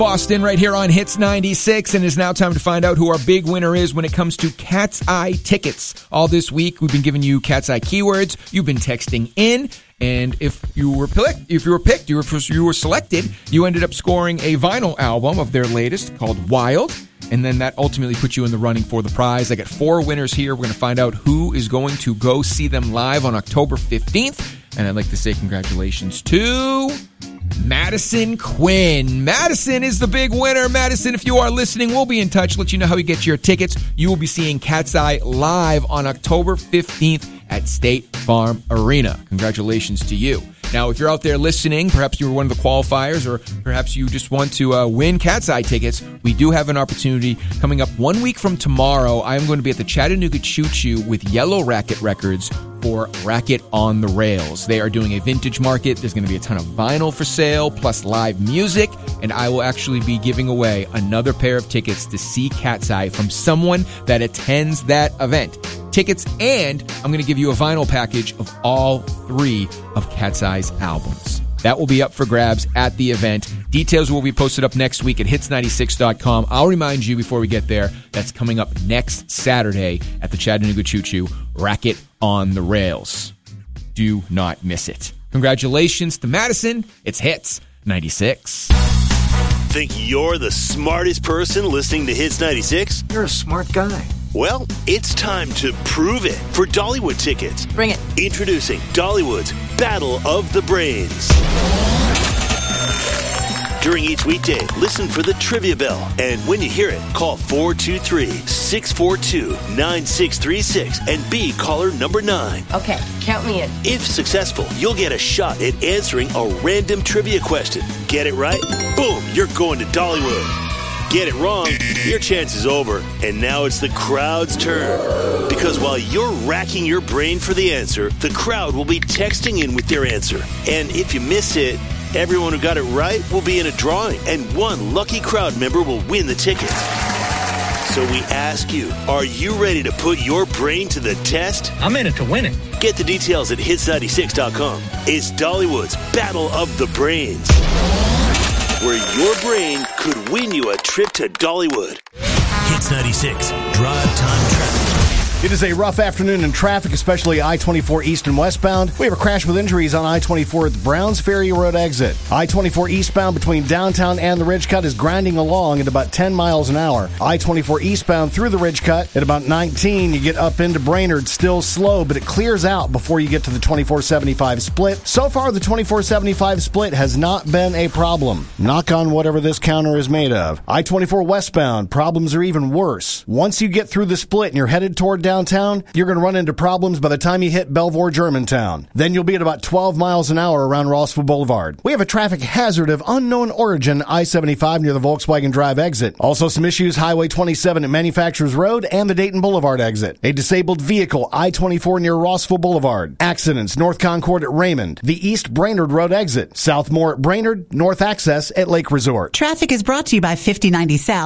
Boston right here on Hits 96, and it's now time to find out who our big winner is when it comes to Cat's Eye tickets. All this week, we've been giving you Cat's Eye keywords. You've been texting in, and if you were selected, you ended up scoring a vinyl album of their latest called Wild, and then that ultimately put you in the running for the prize. I got 4 winners here. We're going to find out who is going to go see them live on October 15th, and I'd like to say congratulations to Madison Quinn. Madison is the big winner. Madison, if you are listening, we'll be in touch. Let you know how you get your tickets. You will be seeing Cat's Eye live on October 15th at State Farm Arena. Congratulations to you. Now, if you're out there listening, perhaps you were one of the qualifiers, or perhaps you just want to win Cat's Eye tickets, we do have an opportunity coming up 1 week from tomorrow. I'm going to be at the Chattanooga Choo Choo with Yellow Racket Records for Racket on the Rails. They are doing a vintage market. There's going to be a ton of vinyl for sale, plus live music, and I will actually be giving away another pair of tickets to see Cat's Eye from someone that attends that event. Tickets, and I'm going to give you a vinyl package of all 3 of Cat's Eye's albums. That will be up for grabs at the event. Details will be posted up next week at hits96.com. I'll remind you before we get there, that's coming up next Saturday at the Chattanooga Choo Choo, Racket on the Rails. Do not miss it. Congratulations to Madison. It's Hits 96. Think you're the smartest person listening to Hits 96? You're a smart guy. Well, it's time to prove it for Dollywood tickets. Bring it. Introducing Dollywood's Battle of the Brains. During each weekday, listen for the trivia bell. And when you hear it, call 423-642-9636 and be caller number 9. Okay, count me in. If successful, you'll get a shot at answering a random trivia question. Get it right? Boom, you're going to Dollywood. Get it wrong, your chance is over. And now it's the crowd's turn. Because while you're racking your brain for the answer, the crowd will be texting in with their answer. And if you miss it, everyone who got it right will be in a drawing, and one lucky crowd member will win the tickets. So we ask you, are you ready to put your brain to the test? I'm in it to win it. Get the details at hits96.com. It's Dollywood's Battle of the Brains, where your brain could win you a trip to Dollywood. Hits 96, Drive Time Traffic. It is a rough afternoon in traffic, especially I-24 east and westbound. We have a crash with injuries on I-24 at the Browns Ferry Road exit. I-24 eastbound between downtown and the Ridge Cut is grinding along at about 10 miles an hour. I-24 eastbound through the Ridge Cut at about 19. You get up into Brainerd, still slow, but it clears out before you get to the 2475 split. So far, the 2475 split has not been a problem. Knock on whatever this counter is made of. I-24 westbound, problems are even worse. Once you get through the split and you're headed toward downtown, you're going to run into problems by the time you hit Belvoir Germantown. Then you'll be at about 12 miles an hour around Rossville Boulevard. We have a traffic hazard of unknown origin, I-75 near the Volkswagen Drive exit. Also some issues, Highway 27 at Manufacturers Road and the Dayton Boulevard exit. A disabled vehicle, I-24 near Rossville Boulevard. Accidents, North Concord at Raymond. The East Brainerd Road exit. Southmore at Brainerd. North Access at Lake Resort. Traffic is brought to you by 5090 South.